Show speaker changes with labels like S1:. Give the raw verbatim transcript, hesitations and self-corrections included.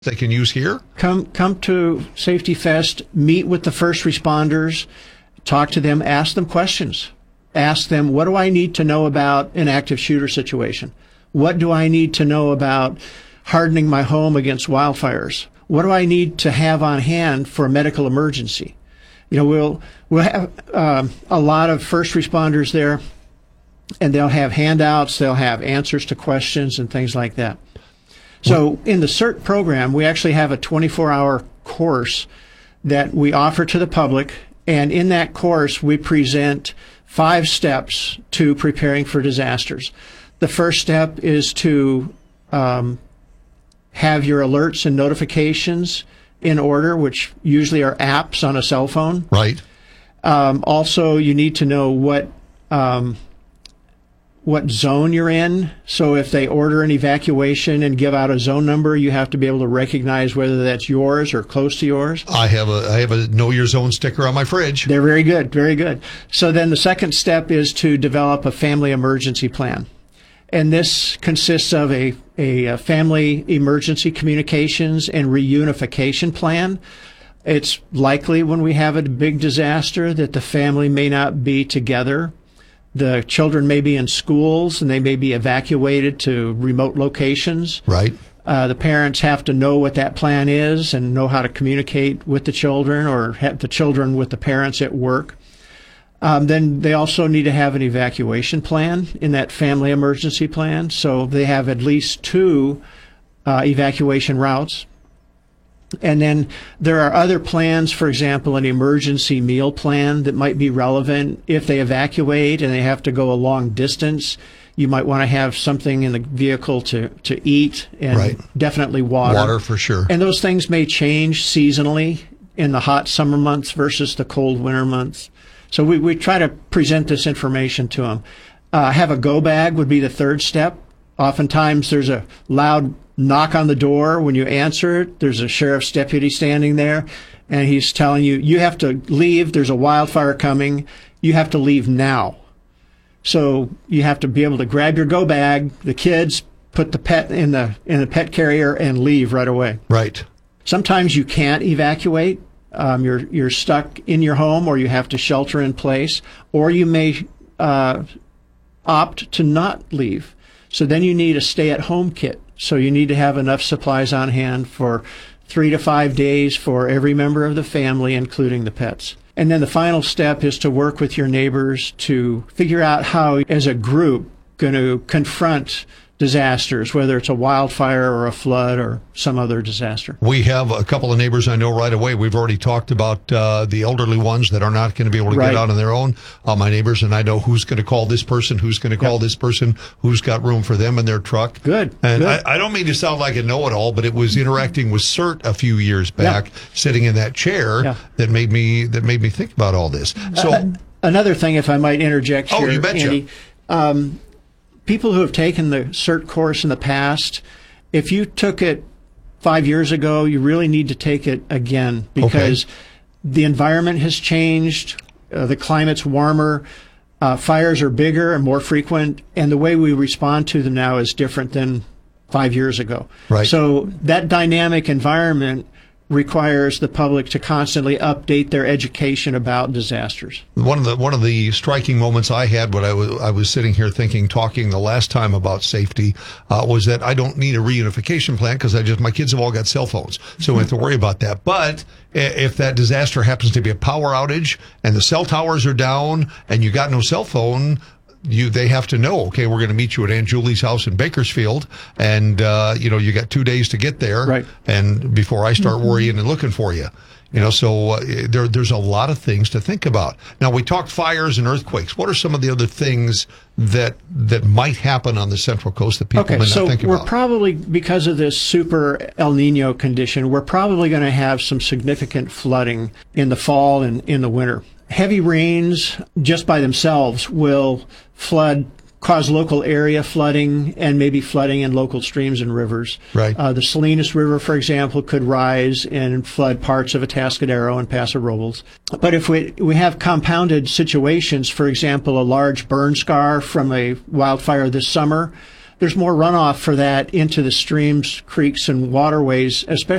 S1: they can use here?
S2: Come come to Safety Fest, meet with the first responders, talk to them, ask them questions. Ask them, what do I need to know about an active shooter situation? What do I need to know about hardening my home against wildfires? What do I need to have on hand for a medical emergency? You know, we'll we'll have um, a lot of first responders there, and they'll have handouts, they'll have answers to questions and things like that. So in the CERT program, we actually have a twenty-four hour course that we offer to the public, and in that course, we present five steps to preparing for disasters. The first step is to um, have your alerts and notifications in order, which usually are apps on a cell phone.
S1: Right.
S2: Um, also, you need to know what um, what zone you're in. So if they order an evacuation and give out a zone number, you have to be able to recognize whether that's yours or close to yours.
S1: I have a I have a Know Your Zone sticker on my fridge.
S2: They're very good, very good. So then the second step is to develop a family emergency plan. And this consists of a, a family emergency communications and reunification plan. It's likely when we have a big disaster that the family may not be together. The children may be in schools and they may be evacuated to remote locations.
S1: Right.
S2: Uh, the parents have to know what that plan is and know how to communicate with the children, or have the children with the parents at work. Um, then they also need to have an evacuation plan in that family emergency plan. So they have at least two uh, evacuation routes. And then there are other plans, for example, an emergency meal plan that might be relevant. If they evacuate and they have to go a long distance, you might want to have something in the vehicle to, to eat, and
S1: right.
S2: definitely water.
S1: Water for sure.
S2: And those things may change seasonally in the hot summer months versus the cold winter months. So we, we try to present this information to them. Uh, have a go bag would be the third step. Oftentimes there's a loud knock on the door. When you answer it, there's a sheriff's deputy standing there, and he's telling you, you have to leave. There's a wildfire coming. You have to leave now. So you have to be able to grab your go bag, the kids, put the pet in the in the pet carrier, and leave right away.
S1: Right.
S2: Sometimes you can't evacuate. Um, you're you're stuck in your home, or you have to shelter in place, or you may uh, opt to not leave. So then you need a stay-at-home kit. So you need to have enough supplies on hand for three to five days for every member of the family, including the pets. And then the final step is to work with your neighbors to figure out how, as a group, going to confront disasters, whether it's a wildfire or a flood or some other disaster.
S1: We have a couple of neighbors I know right away. We've already talked about uh, the elderly ones that are not going to be able to
S2: right.
S1: get out on their own. Uh, my neighbors, and I know who's going to call this person, who's going to call yep. this person, who's got room for them in their truck.
S2: Good.
S1: And
S2: Good.
S1: I, I don't mean to sound like a know-it-all, but it was interacting with CERT a few years back, yep. sitting in that chair,
S2: yeah.
S1: that made me that made me think about all this. So
S2: uh, another thing, if I might interject
S1: oh,
S2: here,
S1: you betcha.
S2: Andy. Um, People who have taken the CERT course in the past, if you took it five years ago, you really need to take it again, because okay. the environment has changed, uh, the climate's warmer, uh, fires are bigger and more frequent, and the way we respond to them now is different than five years ago.
S1: Right.
S2: So that dynamic environment requires the public to constantly update their education about disasters.
S1: One of the one of the striking moments I had when I was I was sitting here thinking, talking the last time about safety, uh, was that I don't need a reunification plan because I just my kids have all got cell phones, so we have to worry about that. But if that disaster happens to be a power outage and the cell towers are down and you got no cell phone, you they have to know, okay, we're going to meet you at Aunt Julie's house in Bakersfield, and uh, you know, you got two days to get there,
S2: right.
S1: and before I start worrying and looking for you. You know, so uh, there there's a lot of things to think about. Now, we talked fires and earthquakes. What are some of the other things that that might happen on the Central Coast that people
S2: okay,
S1: may not
S2: so
S1: think
S2: we're
S1: about?
S2: Probably, because of this super El Nino condition, we're probably going to have some significant flooding in the fall and in the winter. Heavy rains just by themselves will flood, cause local area flooding, and maybe flooding in local streams and rivers.
S1: Right.
S2: Uh, the Salinas River, for example, could rise and flood parts of Atascadero and Paso Robles. But if we we have compounded situations, for example, a large burn scar from a wildfire this summer, there's more runoff for that into the streams, creeks, and waterways, especially